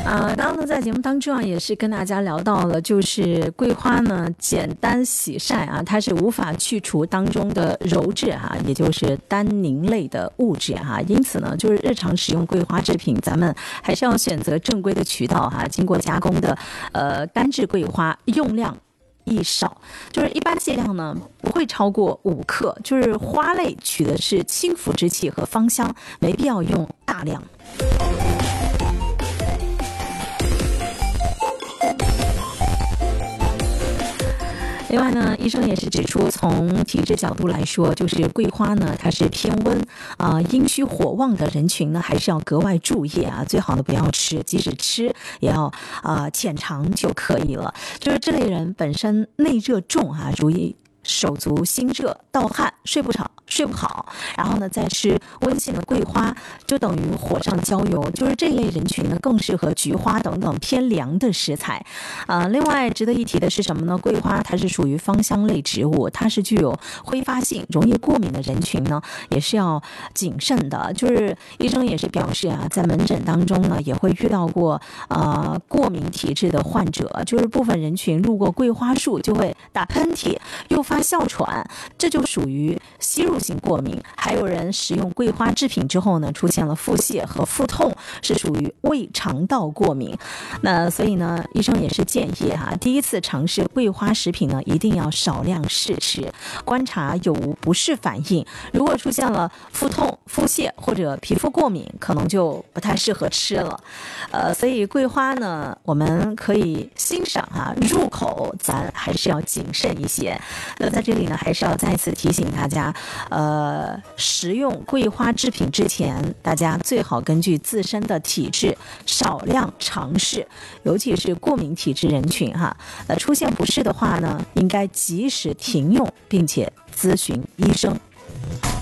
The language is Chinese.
刚刚呢在节目当中啊，也是跟大家聊到了，就是桂花呢简单洗晒啊，它是无法去除当中的鞣质哈，也就是单宁类的物质哈，因此呢，就是日常使用桂花制品，咱们还是要选择正规的渠道哈，经过加工的干制桂花，用量宜少，就是一般剂量呢不会超过5克，就是花类取的是清腐之气和芳香，没必要用大量。另外呢，医生也是指出，从体质角度来说，就是桂花呢，它是偏温阴虚火旺的人群呢，还是要格外注意啊，最好的不要吃，即使吃也要浅尝就可以了。就是这类人本身内热重啊，容易手足心热、盗汗、睡不好，然后呢再吃温性的桂花，就等于火上浇油。就是这类人群呢，更适合菊花等等偏凉的食材。另外值得一提的是什么呢？桂花它是属于芳香类植物，它是具有挥发性，容易过敏的人群呢，也是要谨慎的。就是医生也是表示啊，在门诊当中呢，也会遇到过过敏体质的患者，就是部分人群路过桂花树就会打喷嚏，诱发哮喘，这就属于吸入性过敏。还有人使用桂花制品之后呢，出现了腹泻和腹痛，是属于胃肠道过敏。那所以呢，医生也是建议第一次尝试桂花食品呢，一定要少量试吃，观察有无不适反应。如果出现了腹痛、腹泻或者皮肤过敏，可能就不太适合吃了。所以桂花呢，我们可以欣赏入口咱还是要谨慎一些。那在这里呢，还是要再次提醒大家，食用桂花制品之前，大家最好根据自身的体质少量尝试，尤其是过敏体质人群出现不适的话呢，应该及时停用，并且咨询医生。